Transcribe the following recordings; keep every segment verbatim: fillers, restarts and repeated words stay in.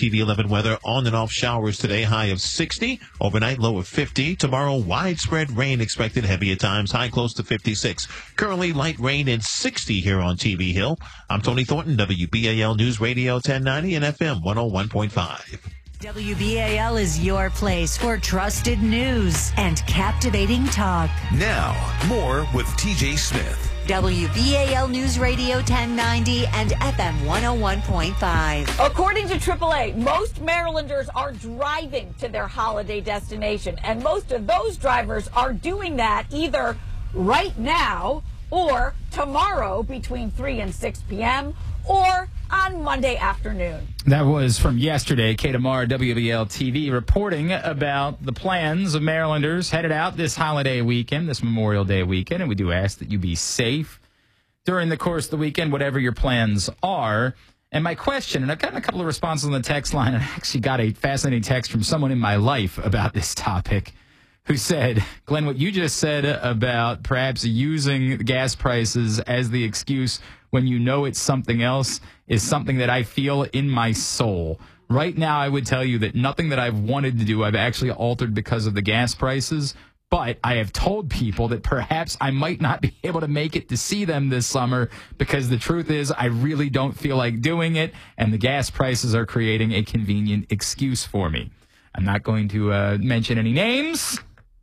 T V eleven weather. On and off showers today, high of sixty. Overnight, low of fifty. Tomorrow, widespread rain expected, heavy at times, high close to fifty-six. Currently, light rain and sixty here on T V Hill. I'm Tony Thornton, W B A L News Radio ten ninety and F M one oh one point five. W B A L is your place for trusted news and captivating talk. Now, more with T J Smith. W B A L News Radio ten ninety and F M one oh one point five. According to triple A, most Marylanders are driving to their holiday destination, and most of those drivers are doing that either right now or tomorrow between three and six p.m. or on Monday afternoon. That was from yesterday. Kate Amar, W B L T V, reporting about the plans of Marylanders headed out this holiday weekend, this Memorial Day weekend, and we do ask that you be safe during the course of the weekend, whatever your plans are. And my question, and I've gotten a couple of responses on the text line, and I actually got a fascinating text from someone in my life about this topic who said, Glenn, what you just said about perhaps using gas prices as the excuse when you know it's something else is something that I feel in my soul. Right now, I would tell you that nothing that I've wanted to do, I've actually altered because of the gas prices. But I have told people that perhaps I might not be able to make it to see them this summer because the truth is I really don't feel like doing it. And the gas prices are creating a convenient excuse for me. I'm not going to uh, mention any names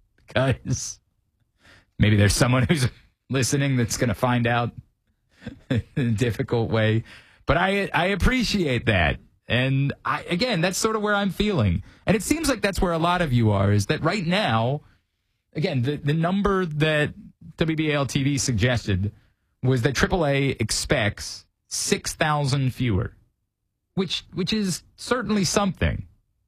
because maybe there's someone who's listening that's going to find out in a difficult way. But I I appreciate that. And I, again, that's sort of where I'm feeling. And it seems like that's where a lot of you are, is that right now, again, the, the number that W B A L T V suggested was that triple A expects six thousand fewer, which which is certainly something.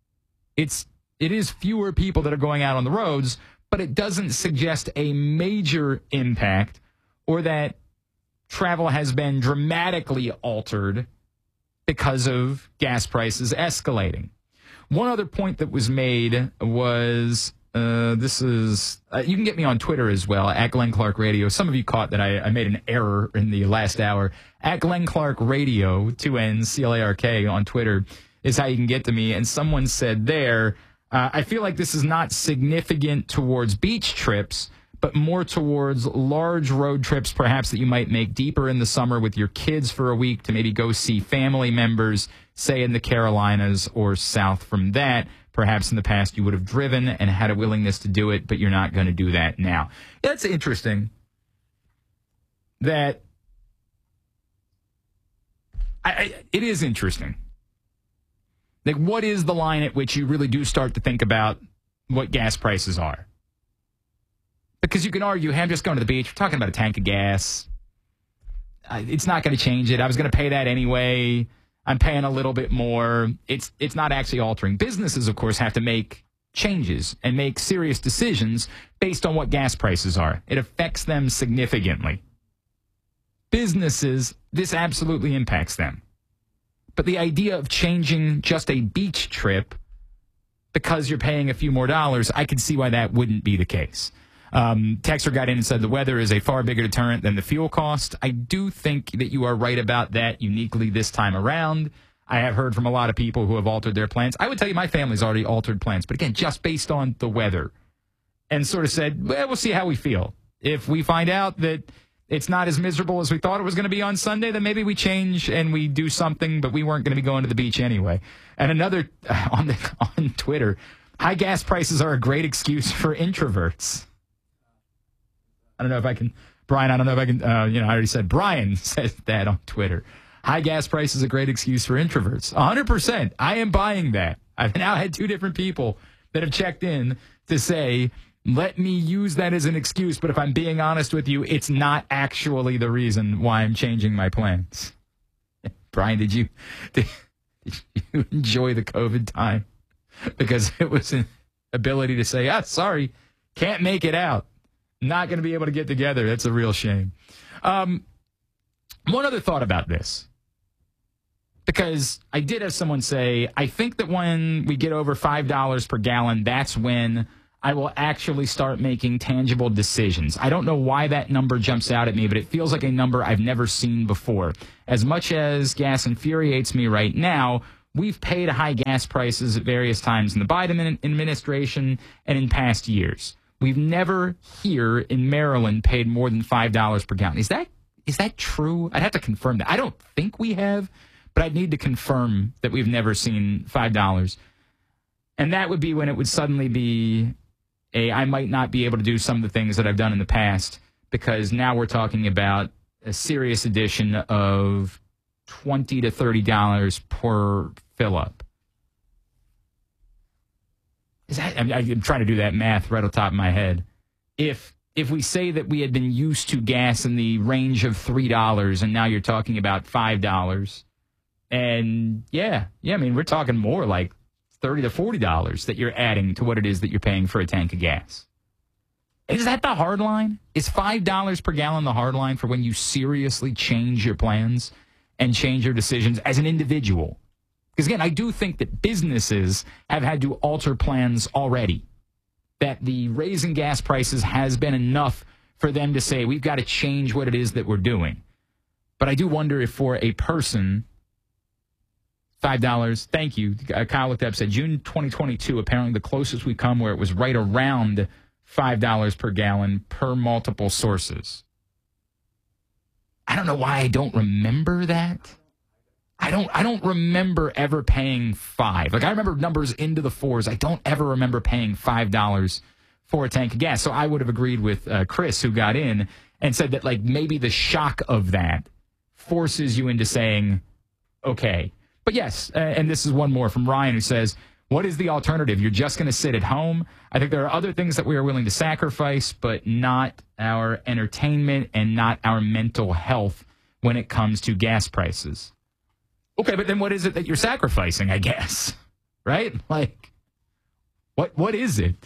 It's it is fewer people that are going out on the roads, but it doesn't suggest a major impact or that travel has been dramatically altered because of gas prices escalating. One other point that was made was, uh, this is, uh, you can get me on Twitter as well, at Glenn Clark Radio. Some of you caught that I, I made an error in the last hour. At Glenn Clark Radio, two N's, C L A R K on Twitter is how you can get to me. And someone said there, uh, I feel like this is not significant towards beach trips, but more towards large road trips, perhaps that you might make deeper in the summer with your kids for a week to maybe go see family members, say in the Carolinas or south from that. Perhaps in the past you would have driven and had a willingness to do it, but you're not going to do that now. That's interesting that I, I, it is interesting. Like, what is the line at which you really do start to think about what gas prices are? Because you can argue, hey, I'm just going to the beach. We're talking about a tank of gas. Uh, it's not going to change it. I was going to pay that anyway. I'm paying a little bit more. It's it's not actually altering. Businesses, of course, have to make changes and make serious decisions based on what gas prices are. It affects them significantly. Businesses, this absolutely impacts them. But the idea of changing just a beach trip because you're paying a few more dollars, I can see why that wouldn't be the case. Um, Texter got in and said the weather is a far bigger deterrent than the fuel cost. I do think that you are right about that uniquely this time around. I have heard from a lot of people who have altered their plans. I would tell you my family's already altered plans, but again, just based on the weather. And sort of said, well, we'll see how we feel. If we find out that it's not as miserable as we thought it was going to be on Sunday, then maybe we change and we do something, but we weren't going to be going to the beach anyway. And another uh, on the on Twitter, high gas prices are a great excuse for introverts. I don't know if I can, Brian, I don't know if I can, uh, you know, I already said Brian says that on Twitter. High gas price is a great excuse for introverts. one hundred percent. I am buying that. I've now had two different people that have checked in to say, let me use that as an excuse, but if I'm being honest with you, it's not actually the reason why I'm changing my plans. Brian, did you, did you enjoy the COVID time? Because it was an ability to say, ah, sorry, can't make it out. Not going to be able to get together. That's a real shame. Um, one other thought about this, because I did have someone say, I think that when we get over five dollars per gallon, that's when I will actually start making tangible decisions. I don't know why that number jumps out at me, but it feels like a number I've never seen before. As much as gas infuriates me right now, we've paid high gas prices at various times in the Biden administration and in past years. We've never here in Maryland paid more than five dollars per gallon. Is that is that true? I'd have to confirm that. I don't think we have, but I'd need to confirm that we've never seen five dollars. And that would be when it would suddenly be a, I might not be able to do some of the things that I've done in the past, because now we're talking about a serious addition of twenty to thirty dollars per fill up. Is that, I'm, I'm trying to do that math right on top of my head. If if we say that we had been used to gas in the range of three dollars and now you're talking about five dollars, and yeah, yeah, I mean, we're talking more like thirty to forty dollars that you're adding to what it is that you're paying for a tank of gas. Is that the hard line? Is five dollars per gallon the hard line for when you seriously change your plans and change your decisions as an individual? Because, again, I do think that businesses have had to alter plans already, that the raise in gas prices has been enough for them to say, we've got to change what it is that we're doing. But I do wonder if for a person, five dollars, thank you. Uh, Kyle looked up, said June twenty twenty-two, apparently the closest we come where it was right around five dollars per gallon per multiple sources. I don't know why I don't remember that. I don't I don't remember ever paying five. Like, I remember numbers into the fours. I don't ever remember paying five dollars for a tank of gas. So I would have agreed with uh, Chris, who got in and said that, like, maybe the shock of that forces you into saying, okay. But yes, uh, and this is one more from Ryan, who says, what is the alternative? You're just going to sit at home? I think there are other things that we are willing to sacrifice, but not our entertainment and not our mental health when it comes to gas prices. Okay, but then what is it that you're sacrificing, I guess? Right? Like, what what is it?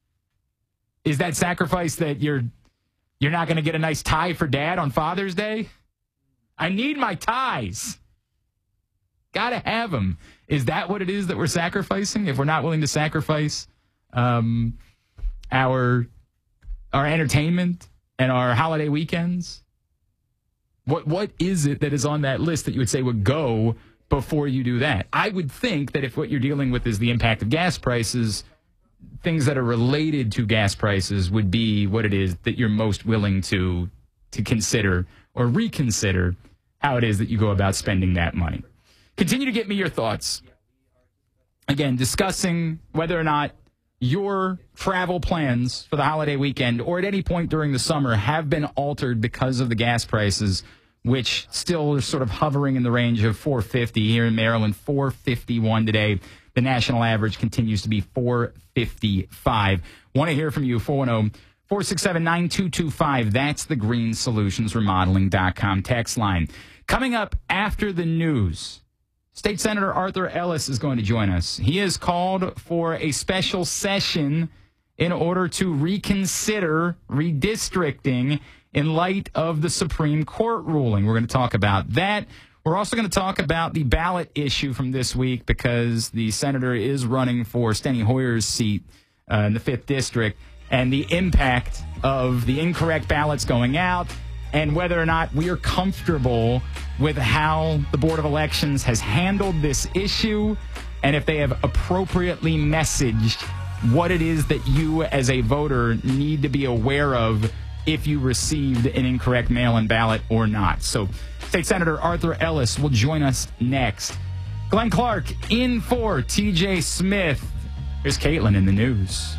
Is that sacrifice that you're you're not going to get a nice tie for Dad on Father's Day? I need my ties. Gotta have them. Is that what it is that we're sacrificing? If we're not willing to sacrifice um, our our entertainment and our holiday weekends? What what is it that is on that list that you would say would go before you do that? I would think that if what you're dealing with is the impact of gas prices, things that are related to gas prices would be what it is that you're most willing to to consider or reconsider how it is that you go about spending that money. Continue to get me your thoughts. Again, discussing whether or not your travel plans for the holiday weekend or at any point during the summer have been altered because of the gas prices, which still are sort of hovering in the range of four fifty here in Maryland, four fifty-one today. The national average continues to be four fifty-five. Want to hear from you, four one zero, four six seven, nine two two five. That's the green solutions remodeling dot com text line. Coming up after the news, State Senator Arthur Ellis is going to join us. He has called for a special session in order to reconsider redistricting in light of the Supreme Court ruling. We're going to talk about that. We're also going to talk about the ballot issue from this week, because the senator is running for Steny Hoyer's seat uh, in the fifth District, and the impact of the incorrect ballots going out, and whether or not we are comfortable with how the Board of Elections has handled this issue, and if they have appropriately messaged what it is that you as a voter need to be aware of if you received an incorrect mail-in ballot or not. So State Senator Arthur Ellis will join us next. Glenn Clark in for T J Smith. Here's Caitlin in the news.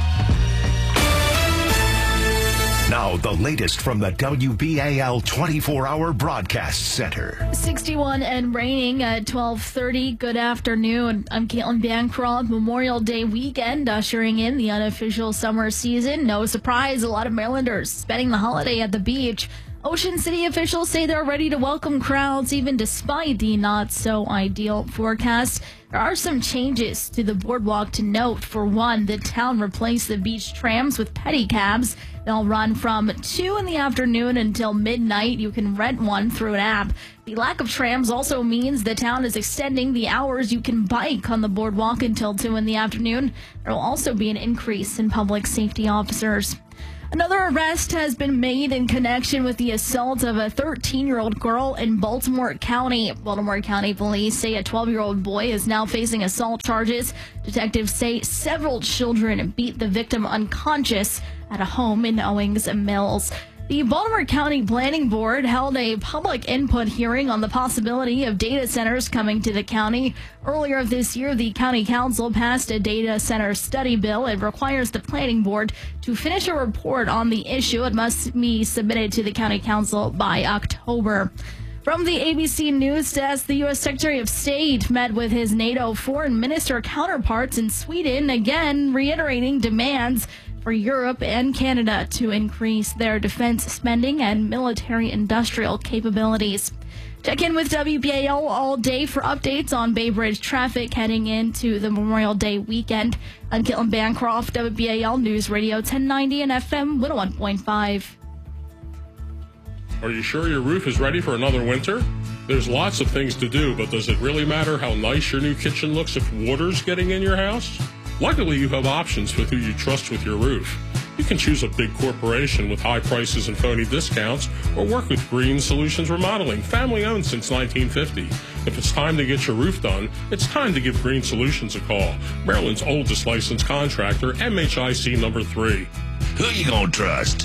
Now, the latest from the W B A L twenty-four hour Broadcast Center. sixty-one and raining at twelve thirty. Good afternoon. I'm Caitlin Bancroft. Memorial Day weekend ushering in the unofficial summer season. No surprise, a lot of Marylanders spending the holiday at the beach. Ocean City officials say they're ready to welcome crowds even despite the not-so-ideal forecast. There are some changes to the boardwalk to note. For one, the town replaced the beach trams with pedicabs. They'll run from two in the afternoon until midnight. You can rent one through an app. The lack of trams also means the town is extending the hours you can bike on the boardwalk until two in the afternoon. There will also be an increase in public safety officers. Another arrest has been made in connection with the assault of a thirteen-year-old girl in Baltimore County. Baltimore County police say a twelve-year-old boy is now facing assault charges. Detectives say several children beat the victim unconscious at a home in Owings Mills. The Baltimore County Planning Board held a public input hearing on the possibility of data centers coming to the county. Earlier this year, the county council passed a data center study bill. It requires the planning board to finish a report on the issue. It must be submitted to the county council by October. From the A B C News Desk, the U S Secretary of State met with his NATO foreign minister counterparts in Sweden, again reiterating demands for Europe and Canada to increase their defense spending and military-industrial capabilities. Check in with W B A L all day for updates on Bay Bridge traffic heading into the Memorial Day weekend. I'm Caitlin Bancroft, W B A L News Radio ten ninety and F M one oh one point five. Are you sure your roof is ready for another winter? There's lots of things to do, but does it really matter how nice your new kitchen looks if water's getting in your house? Luckily, you have options with who you trust with your roof. You can choose a big corporation with high prices and phony discounts, or work with Green Solutions Remodeling, family-owned since nineteen fifty. If it's time to get your roof done, it's time to give Green Solutions a call. Maryland's oldest licensed contractor, M H I C number three. Who you gonna trust?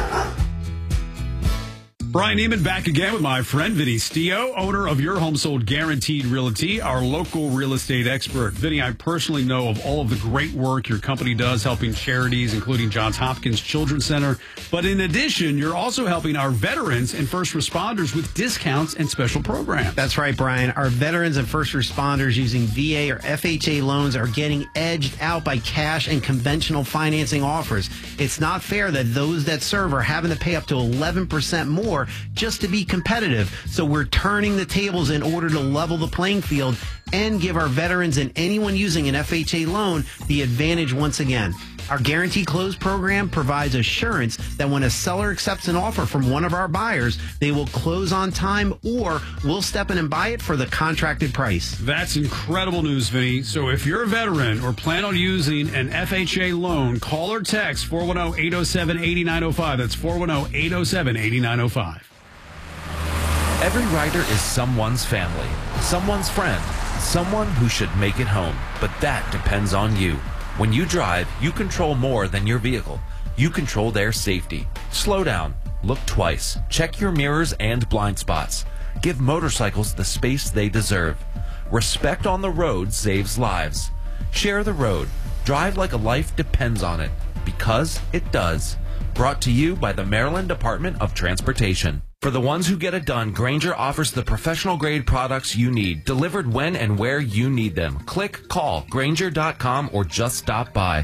Brian Neiman back again with my friend Vinny Stio, owner of Your Home Sold Guaranteed Realty, our local real estate expert. Vinny, I personally know of all of the great work your company does helping charities, including Johns Hopkins Children's Center. But in addition, you're also helping our veterans and first responders with discounts and special programs. That's right, Brian. Our veterans and first responders using V A or F H A loans are getting edged out by cash and conventional financing offers. It's not fair that those that serve are having to pay up to eleven percent more just to be competitive. So we're turning the tables in order to level the playing field and give our veterans and anyone using an F H A loan the advantage once again. Our Guaranteed Close program provides assurance that when a seller accepts an offer from one of our buyers, they will close on time or we'll step in and buy it for the contracted price. That's incredible news, Vinny. So if you're a veteran or plan on using an F H A loan, call or text four one zero, eight zero seven, eight nine zero five. That's four one zero, eight zero seven, eight nine zero five. Every rider is someone's family, someone's friend, someone who should make it home. But that depends on you. When you drive, you control more than your vehicle. You control their safety. Slow down. Look twice. Check your mirrors and blind spots. Give motorcycles the space they deserve. Respect on the road saves lives. Share the road. Drive like a life depends on it. Because it does. Brought to you by the Maryland Department of Transportation. For the ones who get it done, Grainger offers the professional-grade products you need, delivered when and where you need them. Click, call, Grainger dot com, or just stop by.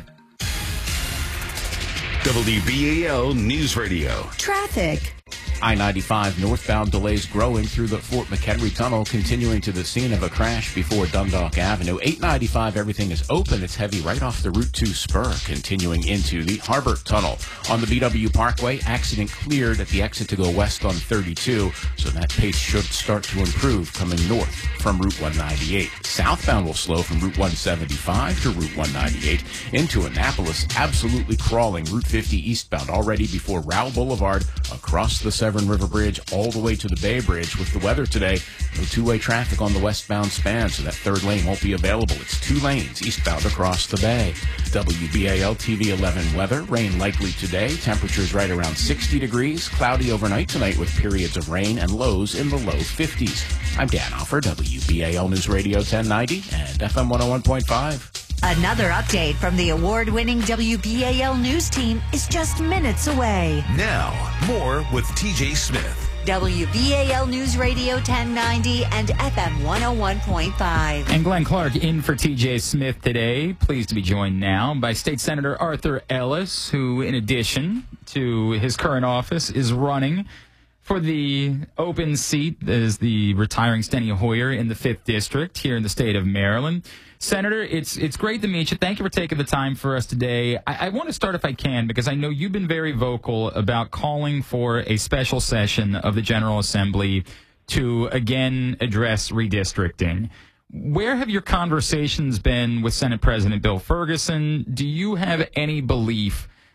W B A L News Radio. Traffic. I ninety-five northbound delays growing through the Fort McHenry Tunnel, continuing to the scene of a crash before Dundalk Avenue. eight ninety-five, everything is open. It's heavy right off the Route two spur, continuing into the Harbor Tunnel. On the B W Parkway, accident cleared at the exit to go west on thirty-two, so that pace should start to improve coming north from Route one ninety-eight. Southbound will slow from Route one seventy-five to Route one ninety-eight into Annapolis, absolutely crawling Route fifty eastbound already before Rowell Boulevard, across the Severn River Bridge all the way to the Bay Bridge. With the weather today, no two-way traffic on the westbound span, so that third lane won't be available. It's two lanes eastbound across the bay. W B A L T V eleven weather. Rain likely today. Temperatures right around sixty degrees. Cloudy overnight tonight with periods of rain and lows in the low fifties. I'm Dan Offer, W B A L News Radio ten ninety and F M one oh one point five. Another update from the award-winning W B A L News team is just minutes away. Now, more with T J Smith. W B A L News Radio ten ninety and F M one oh one point five. And Glenn Clark in for T J Smith today. Pleased to be joined now by State Senator Arthur Ellis, who, in addition to his current office, is running for the open seat as the retiring Steny Hoyer in the fifth District here in the state of Maryland. Senator, it's it's great to meet you. Thank you for taking the time for us today. I, I want to start, if I can, because I know you've been very vocal about calling for a special session of the General Assembly to, again, address redistricting. Where have your conversations been with Senate President Bill Ferguson? Do you have any belief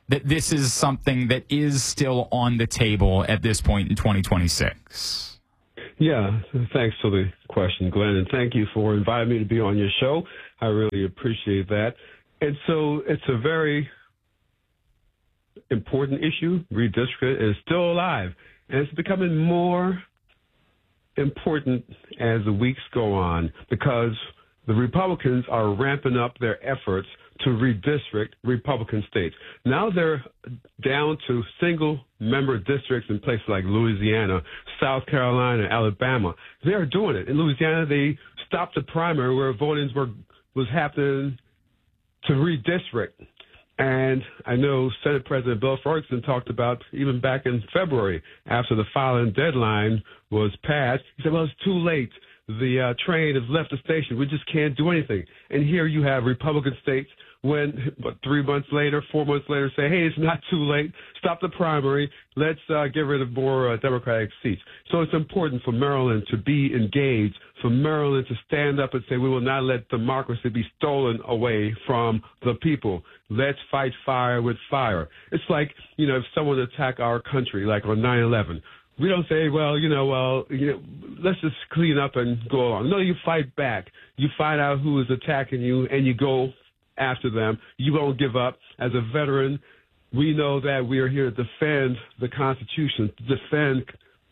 that this is something that is still on the table at this point in twenty twenty-six? Yeah, thanks for the question, Glenn, and thank you for inviting me to be on your show. I really appreciate that. And so it's a very important issue. Redistricting is still alive, and it's becoming more important as the weeks go on because the Republicans are ramping up their efforts to redistrict Republican states. Now they're down to single-member districts in places like Louisiana, South Carolina, Alabama. They're doing it. In Louisiana, they stopped the primary where voting were, was happening to redistrict. And I know Senate President Bill Ferguson talked about even back in February after the filing deadline was passed. He said, well, it's too late. The uh, train has left the station. We just can't do anything. And here you have Republican states when what, three months later, four months later, say, hey, it's not too late. Stop the primary. Let's uh, get rid of more uh, Democratic seats. So it's important for Maryland to be engaged, for Maryland to stand up and say, we will not let democracy be stolen away from the people. Let's fight fire with fire. It's like, you know, if someone attack our country, like on nine eleven, we don't say, well, you know, well, you know, let's just clean up and go along. No, you fight back. You find out who is attacking you, and you go after them. You won't give up. As a veteran, we know that we are here to defend the Constitution, to defend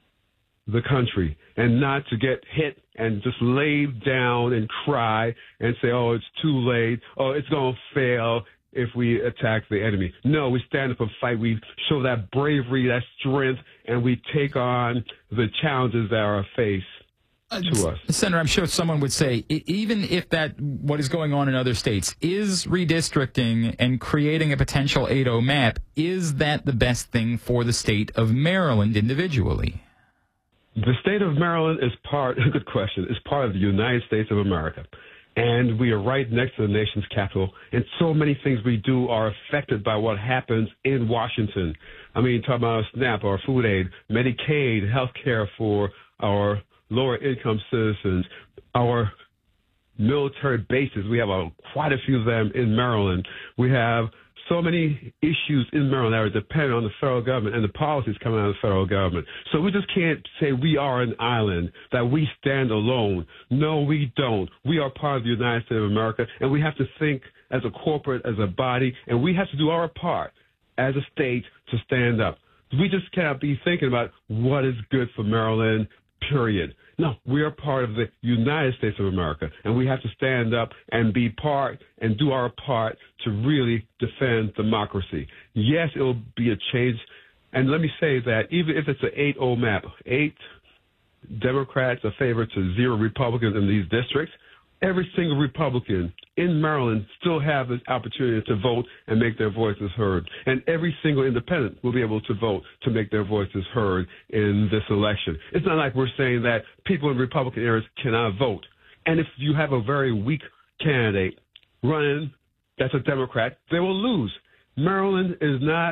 the country, and not to get hit and just lay down and cry and say, oh, it's too late. Oh, it's going to fail if we attack the enemy. No, we stand up and fight. We show that bravery, that strength, and we take on the challenges that are faced to us. Senator, I'm sure someone would say, even if that what is going on in other states is redistricting and creating a potential eight oh map, is that the best thing for the state of Maryland individually? The state of Maryland is part, good question, is part of the United States of America. And we are right next to the nation's capital. And so many things we do are affected by what happens in Washington. I mean, talking about SNAP, our food aid, Medicaid, health care for our lower income citizens, our military bases. We have a, quite a few of them in Maryland. We have so many issues in Maryland that are dependent on the federal government and the policies coming out of the federal government. So we just can't say we are an island, that we stand alone. No, we don't. We are part of the United States of America, and we have to think as a corporate, as a body, and we have to do our part as a state to stand up. We just cannot be thinking about what is good for Maryland, period. No, we are part of the United States of America, and we have to stand up and be part and do our part to really defend democracy. Yes, it will be a change. And let me say that even if it's an eight oh map, eight Democrats are favored to zero Republicans in these districts, every single Republican in Maryland still have the opportunity to vote and make their voices heard. And every single independent will be able to vote to make their voices heard in this election. It's not like we're saying that people in Republican areas cannot vote. And if you have a very weak candidate running that's a Democrat, they will lose. Maryland is not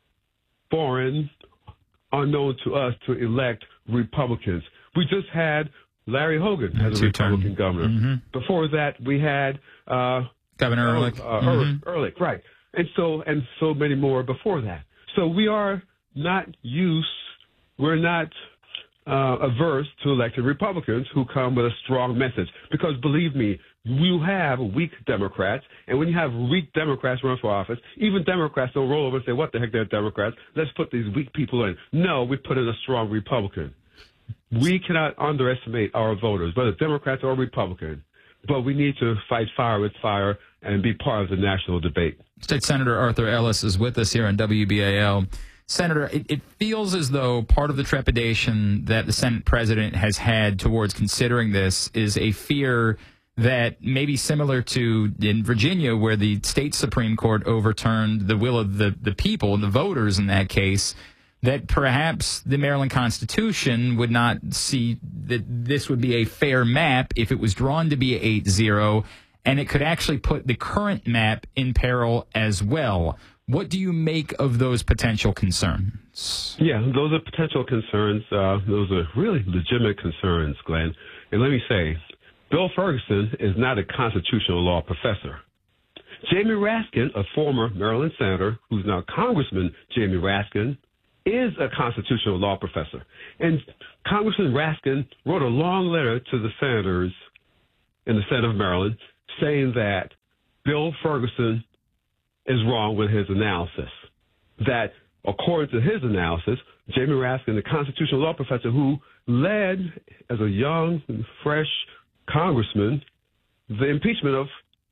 foreign, unknown to us to elect Republicans. We just had Larry Hogan as a Republican governor. Mm-hmm. Before that, we had uh, Governor Ehrlich. Uh, mm-hmm. Ehrlich, right, and so and so many more before that. So we are not used. We're not uh, averse to elected Republicans who come with a strong message. Because believe me, you have weak Democrats, and when you have weak Democrats run for office, even Democrats don't roll over and say, "What the heck, they're Democrats. Let's put these weak people in." No, we put in a strong Republican. We cannot underestimate our voters, whether Democrats or Republicans, but we need to fight fire with fire and be part of the national debate. State Senator Arthur Ellis is with us here on W B A L. Senator, it, it feels as though part of the trepidation that the Senate president has had towards considering this is a fear that maybe similar to in Virginia, where the state Supreme Court overturned the will of the, the people, the voters in that case, that perhaps the Maryland Constitution would not see that this would be a fair map if it was drawn to be eight zero, and it could actually put the current map in peril as well. What do you make of those potential concerns? Yeah, those are potential concerns. Uh, those are really legitimate concerns, Glenn. And let me say, Bill Ferguson is not a constitutional law professor. Jamie Raskin, a former Maryland senator who's now Congressman Jamie Raskin, is a constitutional law professor. And Congressman Raskin wrote a long letter to the senators in the Senate of Maryland saying that Bill Ferguson is wrong with his analysis. That according to his analysis, Jamie Raskin, the constitutional law professor who led as a young, fresh congressman the impeachment of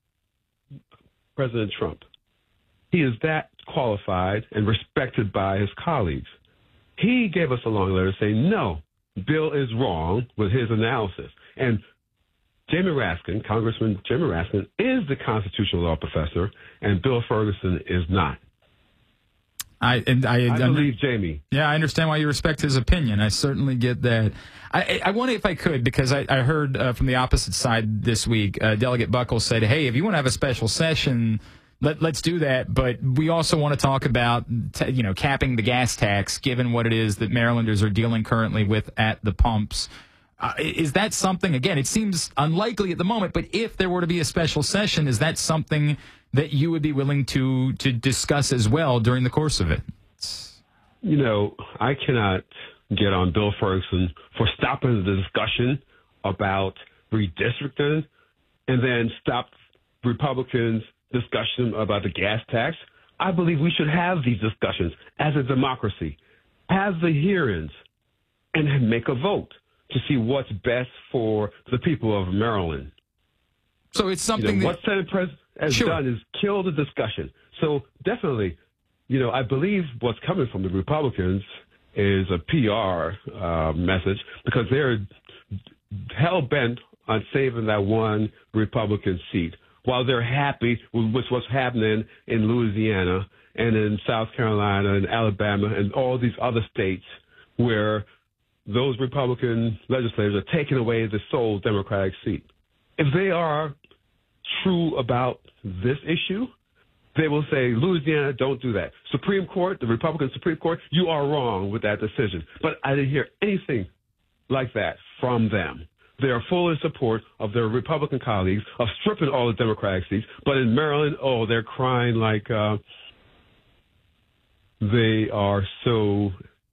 President Trump. He is that qualified and respected by his colleagues. He gave us a long letter saying, no, Bill is wrong with his analysis. And Jamie Raskin, Congressman Jamie Raskin, is the constitutional law professor, and Bill Ferguson is not. I and I, I believe Jamie. Yeah, I understand why you respect his opinion. I certainly get that. I, I wonder if I could, because I, I heard uh, from the opposite side this week, uh, Delegate Buckles said, hey, if you want to have a special session, let, let's do that. But we also want to talk about, t- you know, capping the gas tax, given what it is that Marylanders are dealing currently with at the pumps. Uh, is that something, again, it seems unlikely at the moment, but if there were to be a special session, is that something that you would be willing to to discuss as well during the course of it? You know, I cannot get on Bill Ferguson for stopping the discussion about redistricting and then stop Republicans' discussion about the gas tax. I believe we should have these discussions as a democracy, have the hearings, and make a vote to see what's best for the people of Maryland. So it's something you know, that... what Senate President has Sure. done is kill the discussion. So definitely, you know, I believe what's coming from the Republicans is a P R uh, message because they're hell-bent on saving that one Republican seat while they're happy with what's happening in Louisiana and in South Carolina and Alabama and all these other states where those Republican legislators are taking away the sole Democratic seat. If they are true about this issue, they will say, Louisiana, don't do that. Supreme Court, the Republican Supreme Court, you are wrong with that decision. But I didn't hear anything like that from them. They are full in support of their Republican colleagues of stripping all the Democratic seats. But in Maryland, oh, they're crying like uh, they are so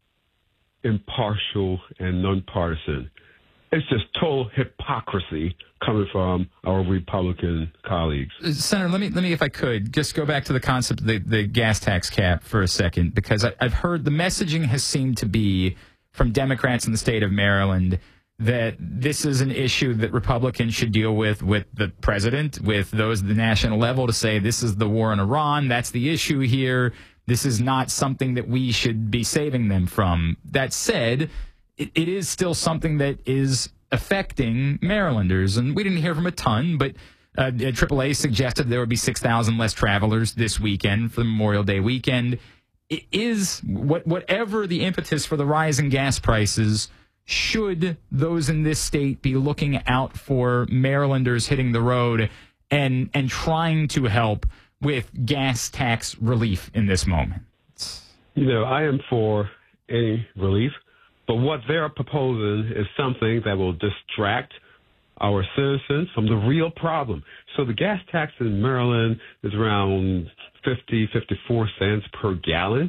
impartial and nonpartisan. It's just total hypocrisy coming from our Republican colleagues. Senator, let me, let me, if I could, just go back to the concept of the, the gas tax cap for a second, because I, I've heard the messaging has seemed to be from Democrats in the state of Maryland that this is an issue that Republicans should deal with with the president, with those at the national level, to say this is the war in Iran, that's the issue here, this is not something that we should be saving them from. That said, it, it is still something that is affecting Marylanders, and we didn't hear from a ton, but uh, triple A suggested there would be six thousand less travelers this weekend for the Memorial Day weekend. It is, what, whatever the impetus for the rise in gas prices, should those in this state be looking out for Marylanders hitting the road and and trying to help with gas tax relief in this moment? You know, I am for any relief, but what they're proposing is something that will distract our citizens from the real problem. So the gas tax in Maryland is around fifty, fifty-four cents per gallon.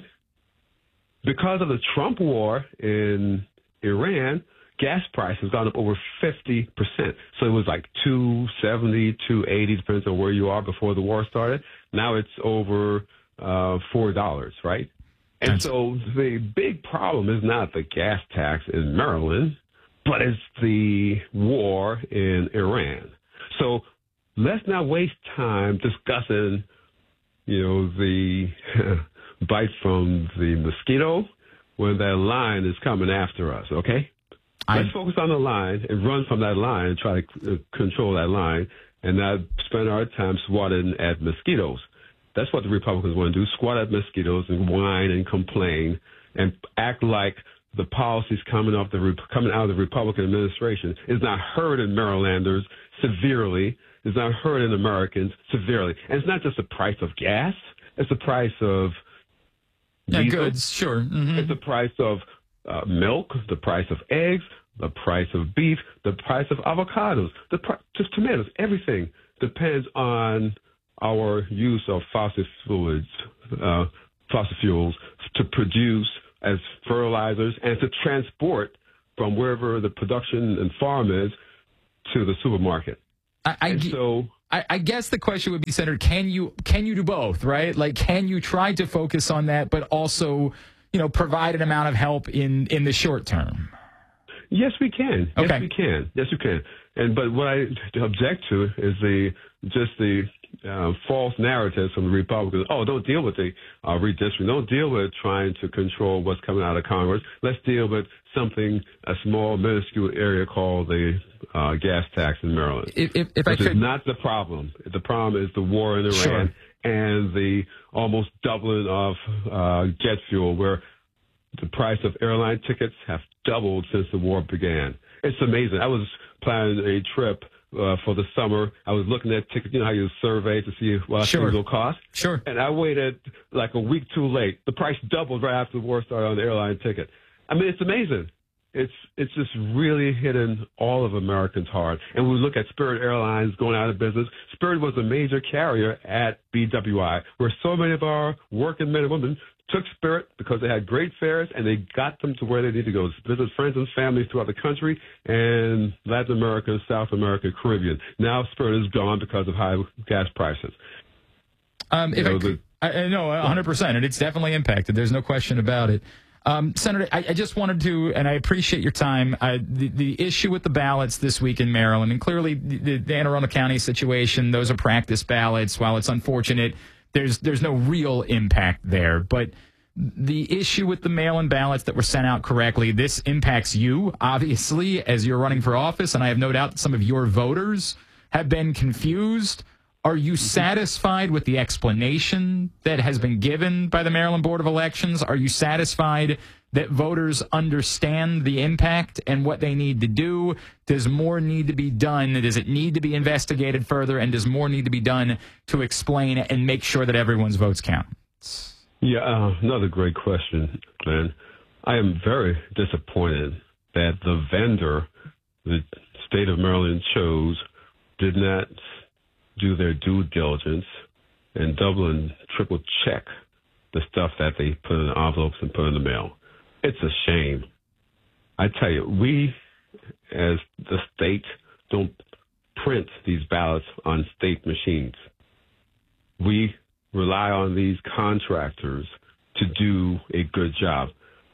Because of the Trump war in Iran, gas price has gone up over fifty percent. So it was like two seventy, two eighty, depends on where you are before the war started. Now it's over uh, four dollars, right? And That's- so the big problem is not the gas tax in Maryland, but it's the war in Iran. So let's not waste time discussing, you know, the bite from the mosquito when that lion is coming after us, okay? I, Let's focus on the line and run from that line and try to uh, control that line and not spend our time swatting at mosquitoes. That's what the Republicans want to do, squat at mosquitoes and whine and complain and act like the policies coming, off the, coming out of the Republican administration is not hurting Marylanders severely, is not hurting Americans severely. And it's not just the price of gas, it's the price of Yeah, diesel. goods, sure. Mm-hmm. It's the price of uh, milk, the price of eggs, the price of beef, the price of avocados, the pri- just tomatoes. Everything depends on our use of fossil fluids, uh, fossil fuels to produce as fertilizers and to transport from wherever the production and farm is to the supermarket. I, I, and so I, I guess the question would be, Senator, can you can you do both, right? Like, can you try to focus on that, but also, you know, provide an amount of help in, in the short term? Yes, we can. Okay. Yes, we can. Yes, we can. And but what I object to is the just the uh, false narratives from the Republicans. Oh, don't deal with the uh, redistricting. Don't deal with trying to control what's coming out of Congress. Let's deal with something, a small, minuscule area called the uh, gas tax in Maryland. If, if, if I Which could, is not the problem. The problem is the war in Iran Sure. and the almost doubling of uh, jet fuel, where the price of airline tickets have doubled since the war began. It's amazing. I was planning a trip uh, for the summer. I was looking at tickets. You know how you survey to see what Sure. things will cost? Sure. And I waited like a week too late. The price doubled right after the war started on the airline ticket. I mean, it's amazing. It's it's just really hitting all of Americans hard. And we look at Spirit Airlines going out of business. Spirit was a major carrier at B W I, where so many of our working men and women took Spirit because they had great fares and they got them to where they need to go. Visit friends and families throughout the country and Latin America, South America, Caribbean. Now Spirit is gone because of high gas prices. Um, if You know, I, could, I, I know one hundred percent, and it's definitely impacted. There's no question about it. Um, Senator, I, I just wanted to, and I appreciate your time, uh, the, the issue with the ballots this week in Maryland, and clearly the, the Anne Arundel County situation, those are practice ballots. While it's unfortunate, there's there's no real impact there. But the issue with the mail-in ballots that were sent out correctly, this impacts you, obviously, as you're running for office, and I have no doubt that some of your voters have been confused. Are you satisfied with the explanation that has been given by the Maryland Board of Elections? Are you satisfied that voters understand the impact and what they need to do? Does more need to be done? Does it need to be investigated further? And does more need to be done to explain and make sure that everyone's votes count? Yeah, uh, another great question, Glenn. I am very disappointed that the vendor the state of Maryland chose did not do their due diligence and double and triple check the stuff that they put in envelopes and put in the mail. It's a shame. I tell you, we as the state don't print these ballots on state machines. We rely on these contractors to do a good job.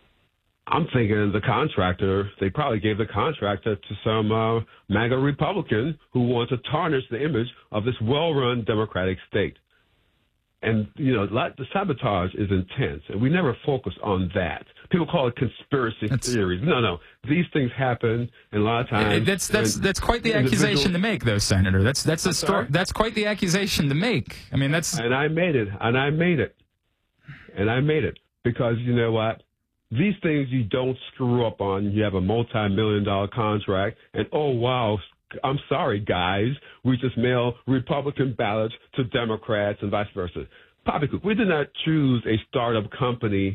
I'm thinking the contractor, they probably gave the contractor to some uh, MAGA Republican who wants to tarnish the image of this well-run Democratic state. And, you know, the sabotage is intense, and we never focus on that. People call it conspiracy that's, theories. No, no. These things happen, and a lot of times... That's that's that's quite the accusation to make, though, Senator. That's that's a story. That's quite the accusation to make. I mean, that's... And I made it, and I made it. And I made it. Because, you know what? These things you don't screw up on. You have a multi-million dollar contract, and oh, wow, I'm sorry, guys. We just mail Republican ballots to Democrats and vice versa. Poppycock, we did not choose a startup company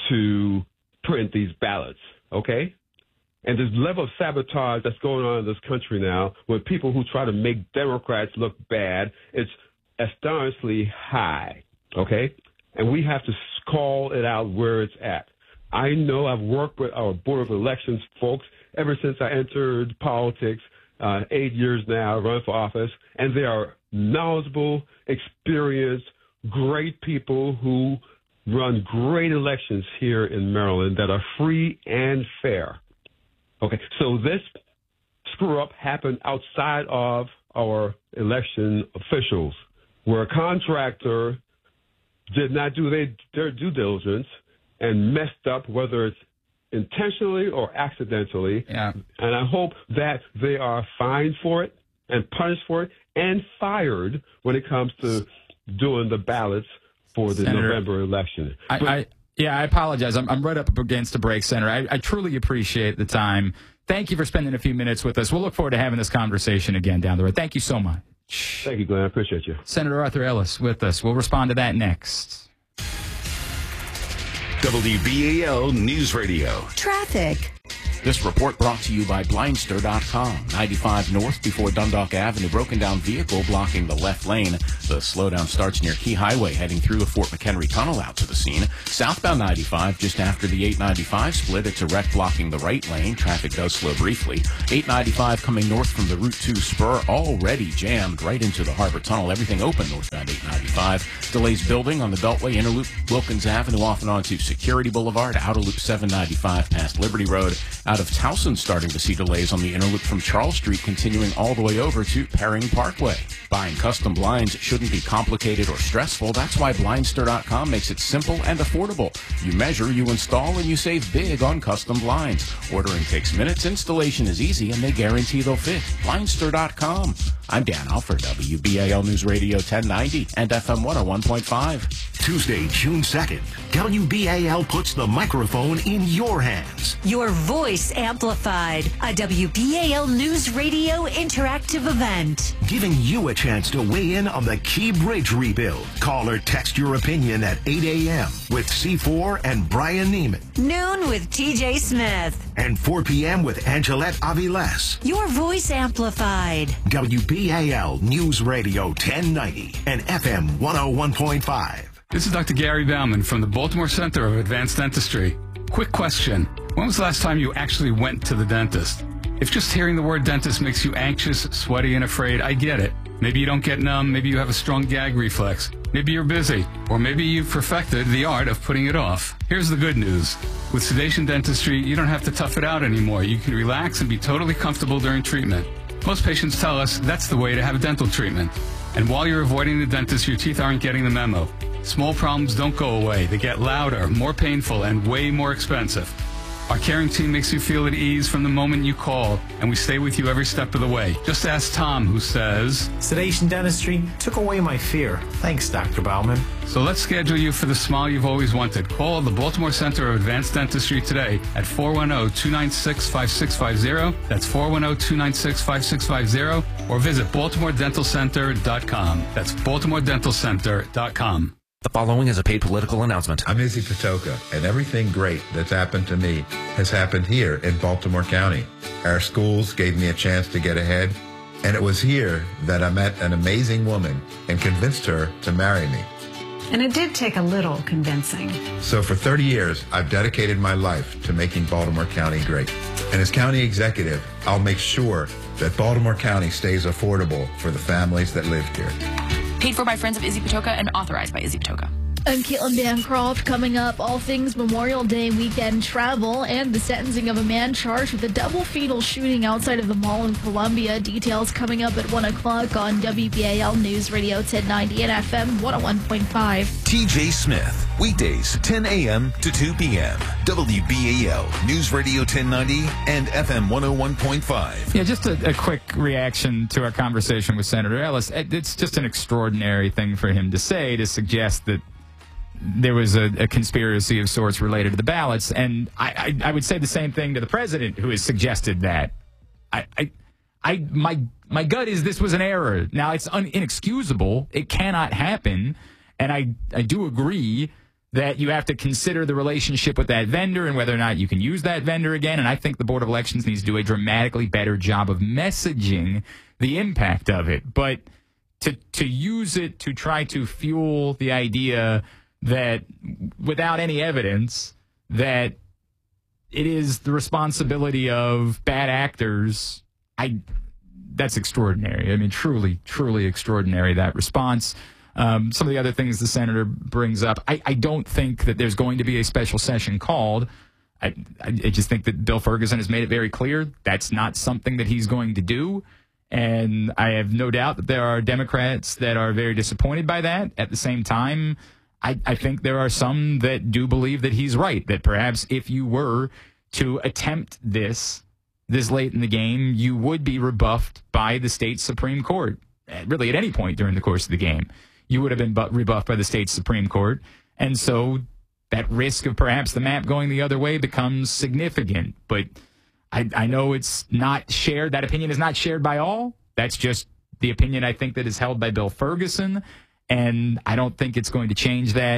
to print these ballots, okay? And this level of sabotage that's going on in this country now, with people who try to make Democrats look bad, it's astonishingly high, okay? And we have to call it out where it's at. I know I've worked with our Board of Elections folks ever since I entered politics, uh, eight years now, running for office, and they are knowledgeable, experienced, great people who run great elections here in Maryland that are free and fair. Okay, so this screw-up happened outside of our election officials, where a contractor did not do their, their due diligence and messed up, whether it's intentionally or accidentally. Yeah. And I hope that they are fined for it and punished for it and fired when it comes to doing the ballots for the Senator, November election. I, But, I yeah, I apologize. I'm, I'm right up against the break, Senator. I, I truly appreciate the time. Thank you for spending a few minutes with us. We'll look forward to having this conversation again down the road. Thank you so much. Thank you, Glenn. I appreciate you. Senator Arthur Ellis with us. We'll respond to that next. W B A L News Radio. Traffic. This report brought to you by Blindster dot com. ninety-five north before Dundalk Avenue, broken down vehicle blocking the left lane. The slowdown starts near Key Highway, heading through the Fort McHenry Tunnel out to the scene. Southbound ninety-five, just after the eight ninety-five split, it's a wreck blocking the right lane. Traffic does slow briefly. eight ninety-five coming north from the Route two spur, already jammed right into the Harbor Tunnel. Everything open northbound eight ninety-five. Delays building on the Beltway, Interloop, Wilkins Avenue, off and on to Security Boulevard, Outer Loop seven ninety-five past Liberty Road. Out of Towson, starting to see delays on the Interloop from Charles Street, continuing all the way over to Perring Parkway. Buying custom blinds shouldn't be complicated or stressful. That's why Blindster dot com makes it simple and affordable. You measure, you install, and you save big on custom blinds. Ordering takes minutes, installation is easy, and they guarantee they'll fit. Blindster dot com. I'm Dan Alford, W B A L News Radio ten ninety and F M one oh one point five. Tuesday, June second, W B A L puts the microphone in your hands. Your voice amplified, a W B A L News Radio interactive event. Giving you a chance to weigh in on the Key Bridge rebuild. Call or text your opinion at eight a.m. with C four and Brian Neiman. Noon with T J Smith. And four p.m. with Angelette Aviles. Your voice amplified. W B A L News Radio ten ninety and F M one oh one point five. This is Doctor Gary Bauman from the Baltimore Center of Advanced Dentistry. Quick question. When was the last time you actually went to the dentist? If just hearing the word dentist makes you anxious, sweaty, and afraid, I get it. Maybe you don't get numb, maybe you have a strong gag reflex, maybe you're busy, or maybe you've perfected the art of putting it off. Here's the good news. With sedation dentistry, you don't have to tough it out anymore. You can relax and be totally comfortable during treatment. Most patients tell us that's the way to have a dental treatment. And while you're avoiding the dentist, your teeth aren't getting the memo. Small problems don't go away. They get louder, more painful, and way more expensive. Our caring team makes you feel at ease from the moment you call, and we stay with you every step of the way. Just ask Tom, who says, sedation dentistry took away my fear. Thanks, Doctor Bauman. So let's schedule you for the smile you've always wanted. Call the Baltimore Center of Advanced Dentistry today at four one zero, two nine six, five six five zero. That's four one zero, two nine six, five six five zero. Or visit baltimore dental center dot com. That's baltimore dental center dot com. The following is a paid political announcement. I'm Izzy Patoka, and everything great that's happened to me has happened here in Baltimore County. Our schools gave me a chance to get ahead, and it was here that I met an amazing woman and convinced her to marry me. And it did take a little convincing. So for thirty years, I've dedicated my life to making Baltimore County great. And as county executive, I'll make sure that Baltimore County stays affordable for the families that live here. Paid for by friends of Izzy Patoka and authorized by Izzy Patoka. I'm Caitlin Bancroft. Coming up, all things Memorial Day weekend travel and the sentencing of a man charged with a double fatal shooting outside of the mall in Columbia. Details coming up at one o'clock on W B A L News Radio ten ninety and F M one oh one point five. T J Smith, weekdays ten a.m. to two p.m. W B A L News Radio ten ninety and F M one oh one point five. Yeah, just a, a quick reaction to our conversation with Senator Ellis. It's just an extraordinary thing for him to say, to suggest that there was a, a conspiracy of sorts related to the ballots. And I, I, I would say the same thing to the president, who has suggested that. I, I, I my my gut is this was an error. Now, it's un, inexcusable. It cannot happen. And I, I do agree that you have to consider the relationship with that vendor and whether or not you can use that vendor again. And I think the Board of Elections needs to do a dramatically better job of messaging the impact of it. But to to use it to try to fuel the idea that without any evidence that it is the responsibility of bad actors, I that's extraordinary. I mean, truly, truly extraordinary, that response. Um, some of the other things the senator brings up, I, I don't think that there's going to be a special session called. I, I, I just think that Bill Ferguson has made it very clear that's not something that he's going to do. And I have no doubt that there are Democrats that are very disappointed by that. At the same time, I, I think there are some that do believe that he's right, that perhaps if you were to attempt this this late in the game, you would be rebuffed by the state Supreme Court. Really, at any point during the course of the game, you would have been bu- rebuffed by the state Supreme Court. And so that risk of perhaps the map going the other way becomes significant. But I, I know it's not shared. That opinion is not shared by all. That's just the opinion I think that is held by Bill Ferguson. And I don't think it's going to change that.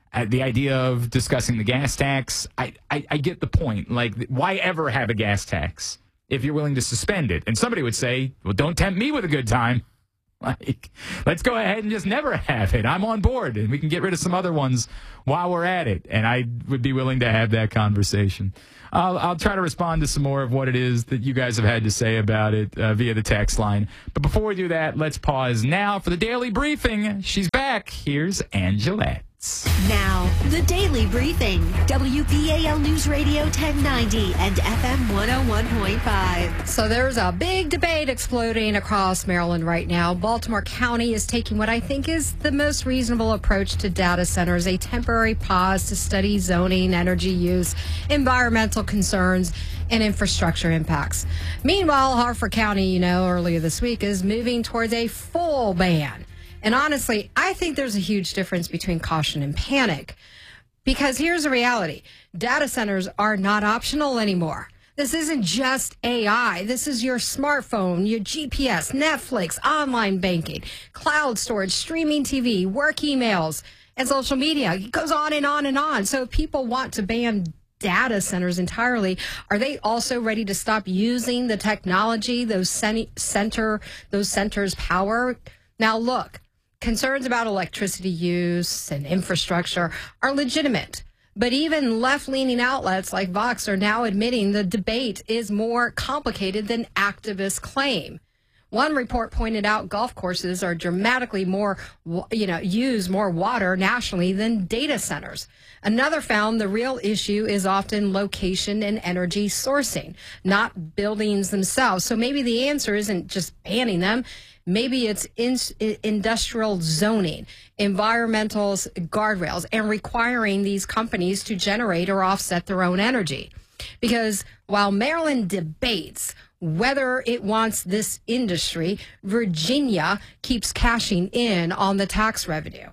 Uh, the idea of discussing the gas tax, I, I, I get the point. Like, why ever have a gas tax if you're willing to suspend it? And somebody would say, well, don't tempt me with a good time. Like, let's go ahead and just never have it. I'm on board, and we can get rid of some other ones while we're at it. And I would be willing to have that conversation. I'll, I'll try to respond to some more of what it is that you guys have had to say about it uh, via the text line. But before we do that, let's pause now for the Daily Briefing. She's back. Here's Angelette. Now, the Daily Briefing. W B A L News Radio ten ninety and F M one oh one point five. So there's a big debate exploding across Maryland right now. Baltimore County is taking what I think is the most reasonable approach to data centers, a temporary pause to study zoning, energy use, environmental concerns, and infrastructure impacts. Meanwhile, Harford County, you know, earlier this week is moving towards a full ban. And honestly, I think there's a huge difference between caution and panic. Because here's the reality. Data centers are not optional anymore. This isn't just A I. This is your smartphone, your G P S, Netflix, online banking, cloud storage, streaming T V, work emails, and social media. It goes on and on and on. So if people want to ban data centers entirely, are they also ready to stop using the technology those center, those centers power? Now, look. Concerns about electricity use and infrastructure are legitimate, but even left-leaning outlets like Vox are now admitting the debate is more complicated than activists claim. One report pointed out golf courses are dramatically more, you know, use more water nationally than data centers. Another found the real issue is often location and energy sourcing, not buildings themselves. So maybe the answer isn't just banning them. Maybe it's in, industrial zoning, environmental guardrails, and requiring these companies to generate or offset their own energy. Because while Maryland debates whether it wants this industry, Virginia keeps cashing in on the tax revenue.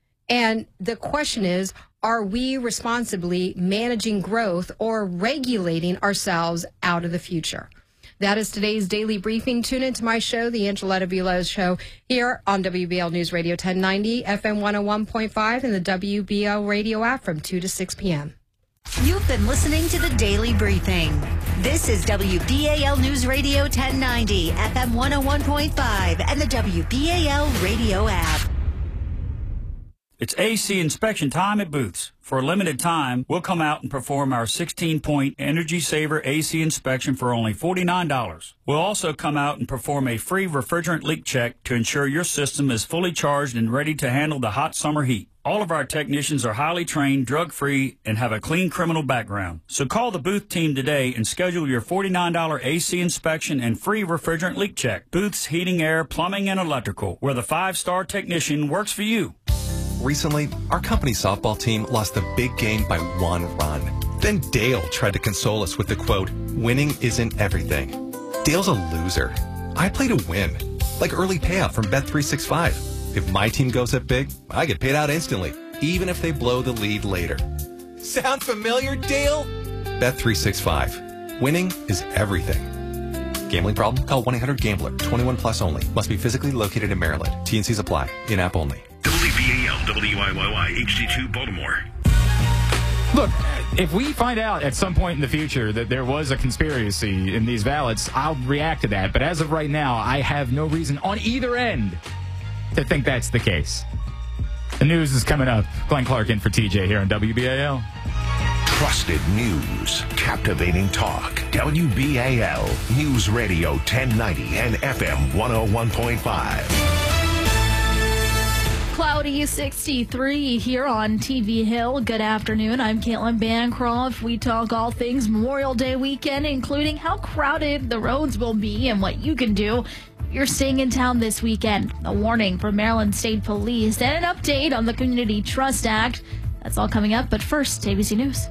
And the question is, are we responsibly managing growth or regulating ourselves out of the future? That is today's Daily Briefing. Tune into my show, The Angeletta Villo's Show, here on W B L News Radio ten ninety, F M one oh one point five, and the W B L Radio app from two to six p.m. You've been listening to the Daily Briefing. This is W B A L News Radio ten ninety, F M one oh one point five, and the W B A L Radio app. It's A C inspection time at Booth's. For a limited time, we'll come out and perform our sixteen-point Energy Saver A C inspection for only forty-nine dollars. We'll also come out and perform a free refrigerant leak check to ensure your system is fully charged and ready to handle the hot summer heat. All of our technicians are highly trained, drug-free, and have a clean criminal background. So call the Booth team today and schedule your forty-nine dollars A C inspection and free refrigerant leak check. Booth's Heating, Air, Plumbing, and Electrical, where the five-star technician works for you. Recently, our company softball team lost a big game by one run. Then Dale tried to console us with the quote, "Winning isn't everything." Dale's a loser. I play to win, like early payout from Bet three sixty-five. If my team goes up big, I get paid out instantly, even if they blow the lead later. Sound familiar, Dale? Bet three sixty-five. Winning is everything. Gambling problem? Call one eight hundred gambler. twenty-one plus only. Must be physically located in Maryland. T and Cs apply. In-app only. W B A L, W I Y Y, H D two, Baltimore. Look, if we find out at some point in the future that there was a conspiracy in these ballots, I'll react to that. But as of right now, I have no reason on either end to think that's the case. The news is coming up. Glenn Clark in for T J here on W B A L. Trusted news, captivating talk. W B A L, News Radio ten ninety and F M one oh one point five. Cloudy sixty-three here on T V Hill. Good afternoon. I'm Caitlin Bancroft. We talk all things Memorial Day weekend, including how crowded the roads will be and what you can do if you're staying in town this weekend. A warning from Maryland State Police and an update on the Community Trust Act. That's all coming up, but first, A B C News.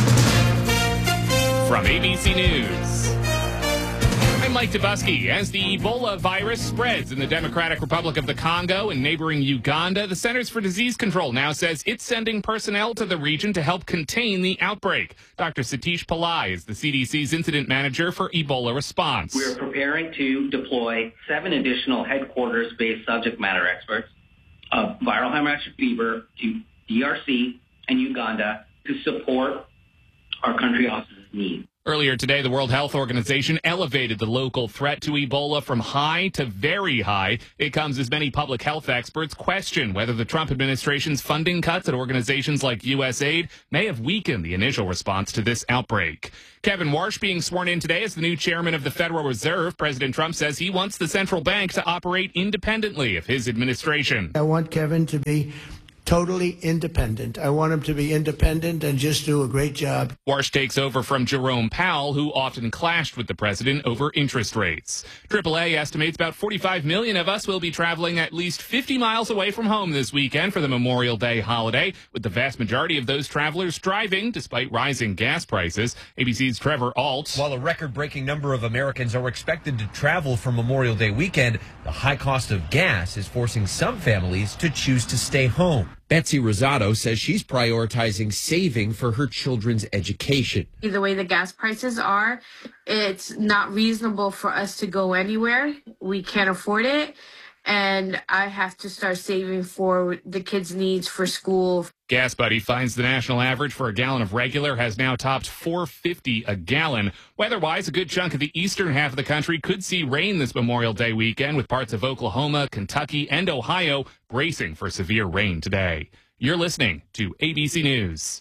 From A B C News, I'm Mike Tabusky. As the Ebola virus spreads in the Democratic Republic of the Congo and neighboring Uganda, the Centers for Disease Control now says it's sending personnel to the region to help contain the outbreak. Doctor Satish Pillai is the C D C's incident manager for Ebola response. We're preparing to deploy seven additional headquarters-based subject matter experts of viral hemorrhagic fever to D R C, and Uganda to support our country office's needs. Earlier today, the World Health Organization elevated the local threat to Ebola from high to very high. It comes as many public health experts question whether the Trump administration's funding cuts at organizations like U S A I D may have weakened the initial response to this outbreak. Kevin Warsh being sworn in today as the new chairman of the Federal Reserve. President Trump says he wants the central bank to operate independently of his administration. I want Kevin to be totally independent. I want him to be independent and just do a great job. Warsh takes over from Jerome Powell, who often clashed with the president over interest rates. triple A estimates about forty-five million of us will be traveling at least fifty miles away from home this weekend for the Memorial Day holiday, with the vast majority of those travelers driving despite rising gas prices. A B C's Trevor Alt. While a record-breaking number of Americans are expected to travel for Memorial Day weekend, the high cost of gas is forcing some families to choose to stay home. Betsy Rosado says she's prioritizing saving for her children's education. The way the gas prices are, it's not reasonable for us to go anywhere. We can't afford it. And I have to start saving for the kids' needs for school. Gas Buddy finds the national average for a gallon of regular has now topped four fifty a gallon. Weather-wise, a good chunk of the eastern half of the country could see rain this Memorial Day weekend, with parts of Oklahoma, Kentucky, and Ohio bracing for severe rain today. You're listening to A B C News.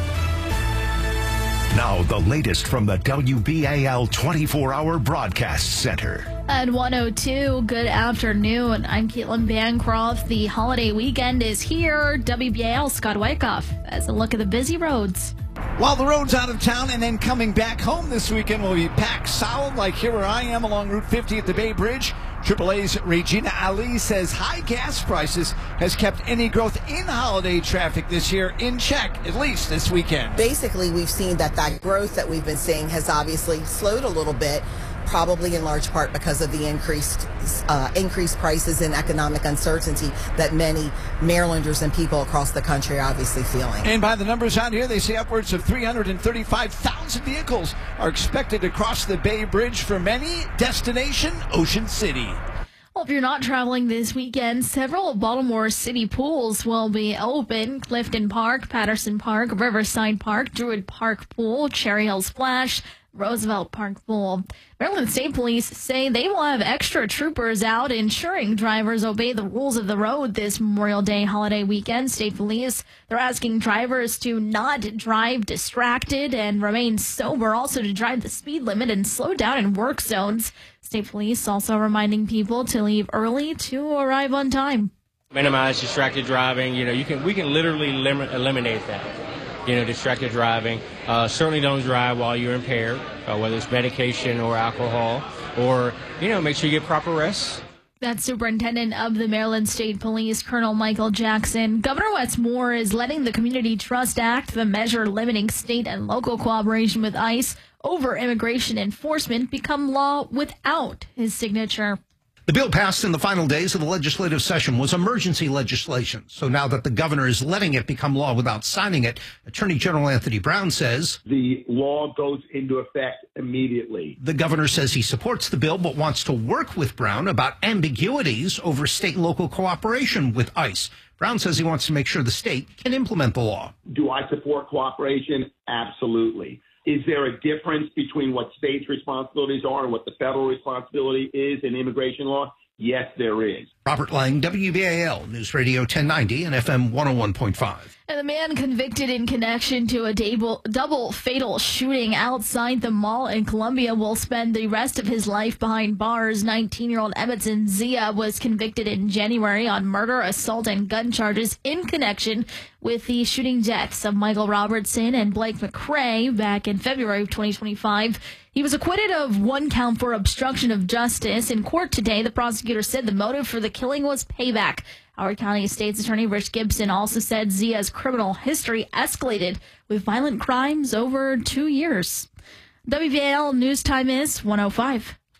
Now, the latest from the W B A L twenty-four hour Broadcast Center. At one oh two, good afternoon. I'm Caitlin Bancroft. The holiday weekend is here. W B A L Scott Wyckoff has a look at the busy roads. While the roads out of town and then coming back home this weekend will be packed solid, like here where I am along Route fifty at the Bay Bridge. triple A's Regina Ali says high gas prices has kept any growth in holiday traffic this year in check, at least this weekend. Basically, we've seen that that growth that we've been seeing has obviously slowed a little bit, probably in large part because of the increased uh, increased prices and economic uncertainty that many Marylanders and people across the country are obviously feeling. And by the numbers out here, they say upwards of three hundred thirty-five thousand vehicles are expected to cross the Bay Bridge for many. Destination, Ocean City. Well, if you're not traveling this weekend, several Baltimore City pools will be open. Clifton Park, Patterson Park, Riverside Park, Druid Park Pool, Cherry Hill Splash, Roosevelt Park Pool. Maryland State Police say they will have extra troopers out ensuring drivers obey the rules of the road this Memorial Day holiday weekend. State Police, they're asking drivers to not drive distracted and remain sober, also to drive the speed limit and slow down in work zones. State Police also reminding people to leave early to arrive on time. Minimize distracted driving. You know, you can we can literally lim- eliminate that. You know, distracted driving. Uh, certainly don't drive while you're impaired, uh, whether it's medication or alcohol, or, you know, make sure you get proper rest. That's Superintendent of the Maryland State Police, Colonel Michael Jackson. Governor Wes Moore is letting the Community Trust Act, the measure limiting state and local cooperation with ICE over immigration enforcement, become law without his signature. The bill passed in the final days of the legislative session was emergency legislation. So now that the governor is letting it become law without signing it, Attorney General Anthony Brown says the law goes into effect immediately. The governor says he supports the bill, but wants to work with Brown about ambiguities over state and local cooperation with ICE. Brown says he wants to make sure the state can implement the law. Do I support cooperation? Absolutely. Is there a difference between what states' responsibilities are and what the federal responsibility is in immigration law? Yes, there is. Robert Lang, W B A L News Radio ten ninety and F M one oh one point five. And the man convicted in connection to a double, double fatal shooting outside the mall in Columbia will spend the rest of his life behind bars. nineteen-year-old Emerson Zia was convicted in January on murder, assault, and gun charges in connection with the shooting deaths of Michael Robertson and Blake McRae back in February of twenty twenty-five. He was acquitted of one count for obstruction of justice. In court today, the prosecutor said the motive for the killing was payback. Howard County State's Attorney Rich Gibson also said Zia's criminal history escalated with violent crimes over two years. W B A L news time is one oh five.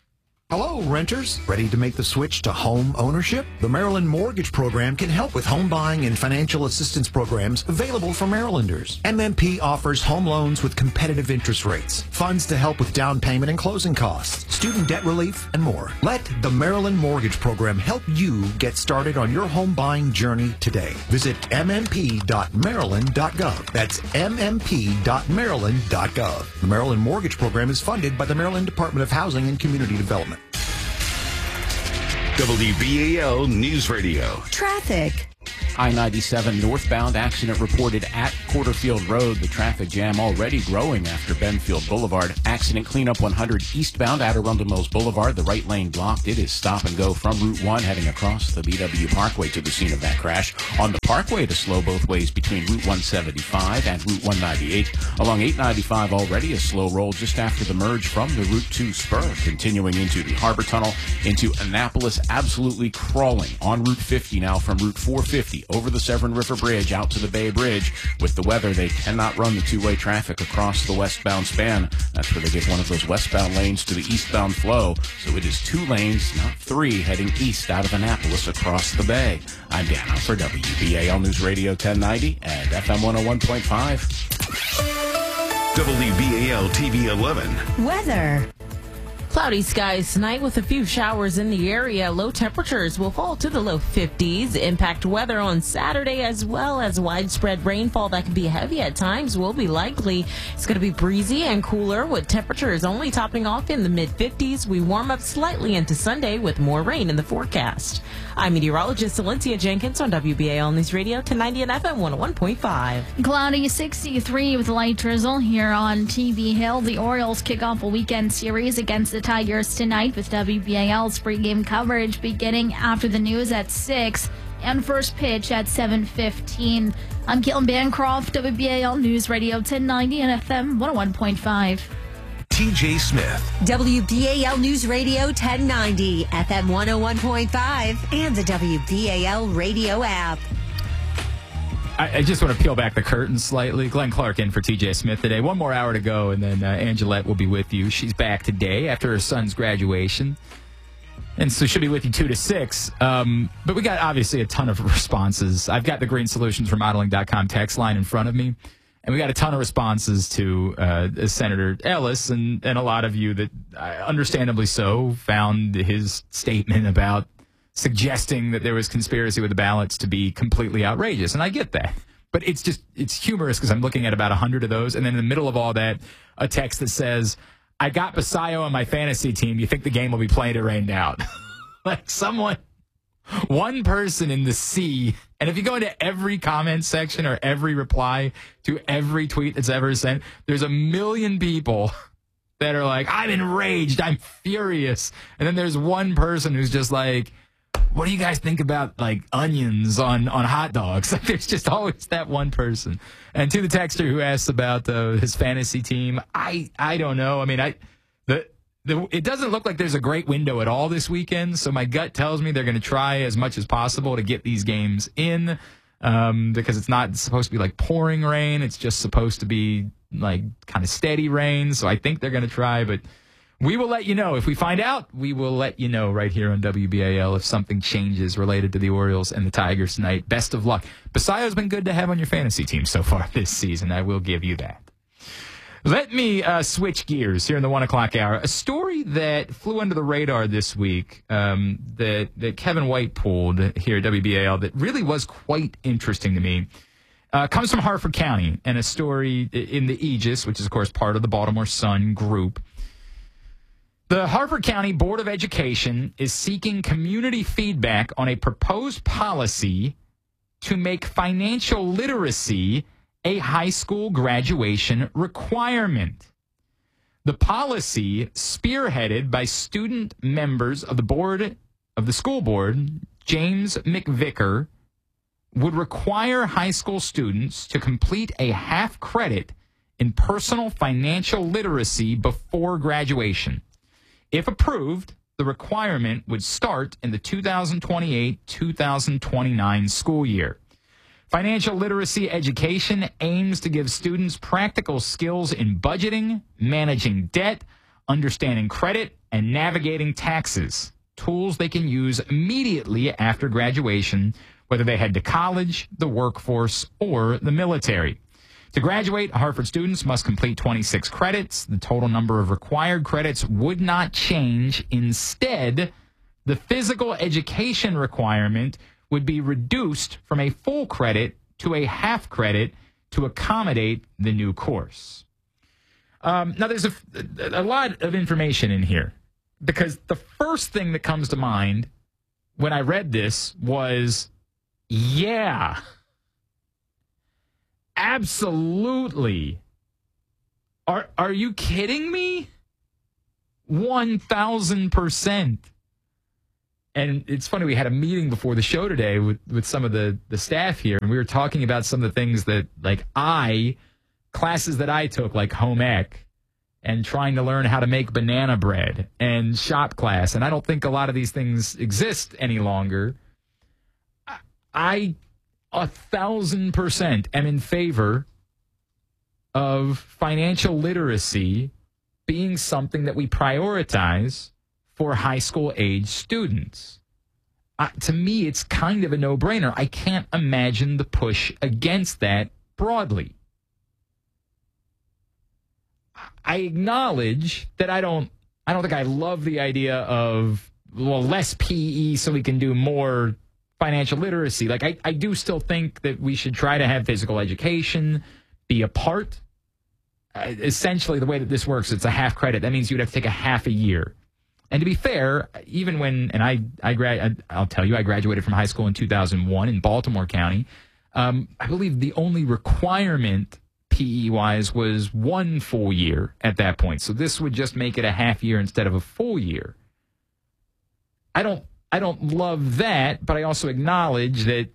Hello, renters. Ready to make the switch to home ownership? The Maryland Mortgage Program can help with home buying and financial assistance programs available for Marylanders. M M P offers home loans with competitive interest rates, funds to help with down payment and closing costs, student debt relief, and more. Let the Maryland Mortgage Program help you get started on your home buying journey today. Visit m m p dot maryland dot gov. That's m m p dot maryland dot gov. The Maryland Mortgage Program is funded by the Maryland Department of Housing and Community Development. W B A L News Radio. Traffic. I ninety-seven northbound accident reported at Porterfield Road. The traffic jam already growing after Benfield Boulevard. Accident cleanup one hundred eastbound at Arundel Mills Boulevard. The right lane blocked. It is stop and go from Route one heading across the B W Parkway to the scene of that crash. On the Parkway to slow both ways between Route one seventy-five and Route one ninety-eight. Along eight ninety-five already a slow roll just after the merge from the Route two spur. Continuing into the Harbor Tunnel into Annapolis, absolutely crawling on Route fifty now from Route four fifty over the Severn River Bridge out to the Bay Bridge. With the weather, they cannot run the two-way traffic across the westbound span. That's where they give one of those westbound lanes to the eastbound flow. So it is two lanes, not three, heading east out of Annapolis across the bay. I'm Dan for W B A L News Radio ten ninety and F M one oh one point five. W B A L T V eleven. Weather. Cloudy skies tonight with a few showers in the area. Low temperatures will fall to the low fifties. Impact weather on Saturday as well as widespread rainfall that can be heavy at times will be likely. It's going to be breezy and cooler with temperatures only topping off in the mid fifties. We warm up slightly into Sunday with more rain in the forecast. I'm meteorologist Valencia Jenkins on W B A L News Radio ten ninety and F M one oh one point five. Cloudy sixty-three with light drizzle here on T V Hill. The Orioles kick off a weekend series against the Tigers tonight with W B A L's pregame coverage beginning after the news at six and first pitch at seven fifteen. I'm Caitlin Bancroft, W B A L News Radio ten ninety and F M one oh one point five. T J Smith. W B A L News Radio ten ninety, F M one oh one point five, and the W B A L radio app. I, I just want to peel back the curtain slightly. Glenn Clark in for T J Smith today. One more hour to go, and then uh, Angelette will be with you. She's back today after her son's graduation. And so she'll be with you two to six. Um, but we got obviously a ton of responses. I've got the Green Solutions Remodeling dot com text line in front of me. And we got a ton of responses to uh, Senator Ellis, and, and a lot of you that, uh, understandably so, found his statement about suggesting that there was conspiracy with the ballots to be completely outrageous. And I get that. But it's just, it's humorous because I'm looking at about one hundred of those. And then in the middle of all that, a text that says, I got Basayo on my fantasy team. You think the game will be played or rained out? Like someone... One person in the sea, and if you go into every comment section or every reply to every tweet that's ever sent, there's a million people that are like, I'm enraged, I'm furious. And then there's one person who's just like, what do you guys think about like onions on, on hot dogs? Like, there's just always that one person. And to the texter who asks about uh, his fantasy team, I, I don't know. I mean, I the The, it doesn't look like there's a great window at all this weekend, so my gut tells me they're going to try as much as possible to get these games in um, because it's not supposed to be like pouring rain. It's just supposed to be like kind of steady rain, so I think they're going to try, but we will let you know. If we find out, we will let you know right here on W B A L if something changes related to the Orioles and the Tigers tonight. Best of luck. Basayo's been good to have on your fantasy team so far this season. I will give you that. Let me uh, switch gears here in the one o'clock hour. A story that flew under the radar this week um, that, that Kevin White pulled here at W B A L that really was quite interesting to me uh, comes from Harford County, and a story in the Aegis, which is, of course, part of the Baltimore Sun group. The Harford County Board of Education is seeking community feedback on a proposed policy to make financial literacy a high school graduation requirement. The policy, spearheaded by student members of the board of the school board, James McVicker, would require high school students to complete a half credit in personal financial literacy before graduation. If approved, the requirement would start in the two thousand twenty-eight two thousand twenty-nine school year. Financial literacy education aims to give students practical skills in budgeting, managing debt, understanding credit, and navigating taxes, tools they can use immediately after graduation, whether they head to college, the workforce, or the military. To graduate, Hartford students must complete twenty-six credits. The total number of required credits would not change. Instead, the physical education requirement would be reduced from a full credit to a half credit to accommodate the new course. Um, now, there's a, a lot of information in here, because the first thing that comes to mind when I read this was, yeah, absolutely. Are, are you kidding me? one thousand percent. And it's funny, we had a meeting before the show today with, with some of the, the staff here, and we were talking about some of the things that, like, I, classes that I took, like home ec, and trying to learn how to make banana bread, and shop class, and I don't think a lot of these things exist any longer. I, a thousand percent, am in favor of financial literacy being something that we prioritize for high school age students. Uh, to me, it's kind of a no-brainer. I can't imagine the push against that broadly. I acknowledge that I don't I don't think I love the idea of, well, less P E so we can do more financial literacy. Like, I, I do still think that we should try to have physical education be a part. Uh, essentially, the way that this works, it's a half credit. That means you'd have to take a half a year. And to be fair, even when, and I, I gra- I'll tell you, I graduated from high school in two thousand one in Baltimore County. Um, I believe the only requirement P E-wise was one full year at that point. So this would just make it a half year instead of a full year. I don't, I don't love that, but I also acknowledge that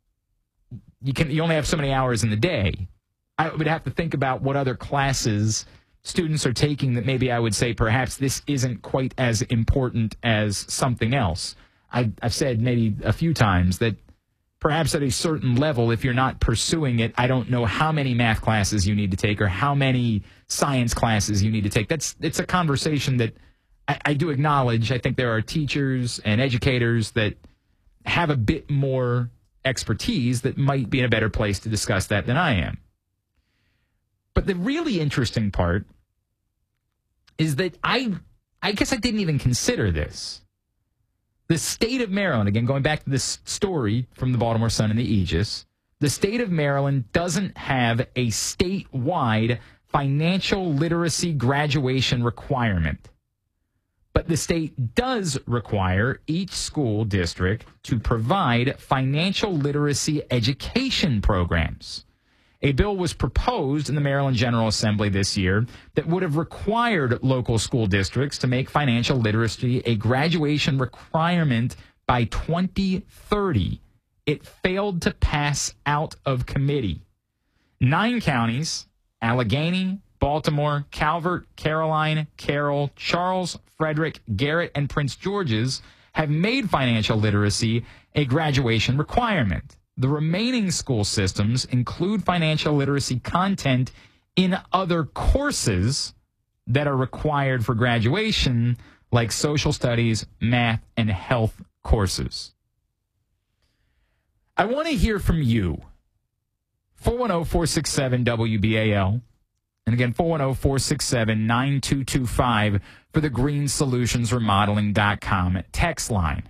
you can, you only have so many hours in the day. I would have to think about what other classes students are taking that maybe I would say perhaps this isn't quite as important as something else. I, I've said maybe a few times that perhaps at a certain level, if you're not pursuing it, I don't know how many math classes you need to take or how many science classes you need to take. That's it's a conversation that I, I do acknowledge. I think there are teachers and educators that have a bit more expertise that might be in a better place to discuss that than I am. But the really interesting part is that I, I guess I didn't even consider this. The state of Maryland, again, going back to this story from the Baltimore Sun and the Aegis, the state of Maryland doesn't have a statewide financial literacy graduation requirement. But the state does require each school district to provide financial literacy education programs. A bill was proposed in the Maryland General Assembly this year that would have required local school districts to make financial literacy a graduation requirement by twenty thirty. It failed to pass out of committee. Nine counties, Allegheny, Baltimore, Calvert, Caroline, Carroll, Charles, Frederick, Garrett, and Prince George's, have made financial literacy a graduation requirement. The remaining school systems include financial literacy content in other courses that are required for graduation, like social studies, math, and health courses. I want to hear from you. four one zero, four six seven, W B A L. And again, four one zero, four six seven, nine two two five for the green solutions remodeling dot com text line.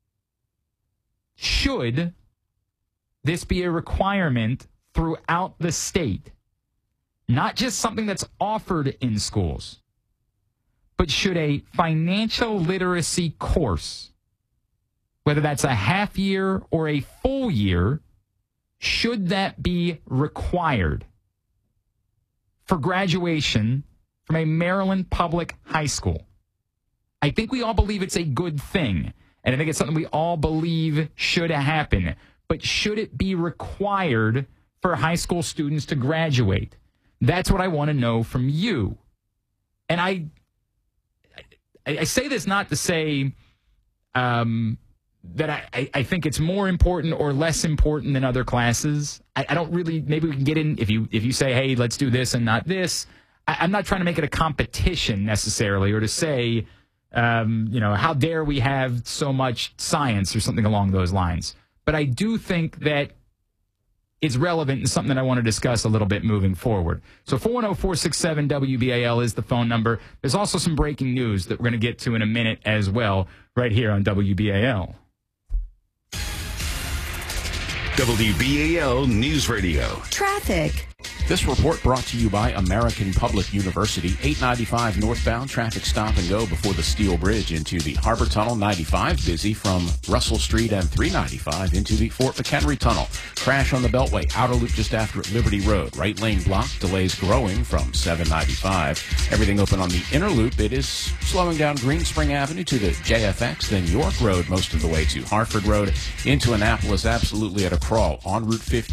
Should this be a requirement throughout the state? Not just something that's offered in schools, but should a financial literacy course, whether that's a half year or a full year, should that be required for graduation from a Maryland public high school? I think we all believe it's a good thing, and I think it's something we all believe should happen. But should it be required for high school students to graduate? That's what I want to know from you. And I, I, I say this not to say um, that I, I think it's more important or less important than other classes. I, I don't really. Maybe we can get in if you if you say, hey, let's do this and not this. I, I'm not trying to make it a competition necessarily, or to say, um, you know, how dare we have so much science or something along those lines. But I do think that it's relevant and something that I want to discuss a little bit moving forward. So four one zero, four six seven, W B A L is the phone number. There's also some breaking news that we're going to get to in a minute as well, right here on W B A L. W B A L News Radio. Traffic. This report brought to you by American Public University. eight ninety-five northbound, traffic stop and go before the Steel Bridge into the Harbor Tunnel. ninety-five busy from Russell Street and three ninety-five into the Fort McHenry Tunnel. Crash on the Beltway, outer loop just after Liberty Road. Right lane blocked, delays growing from seven ninety-five. Everything open on the inner loop. It is slowing down Green Spring Avenue to the J F X, then York Road most of the way to Hartford Road into Annapolis, absolutely at a crawl on Route fifty.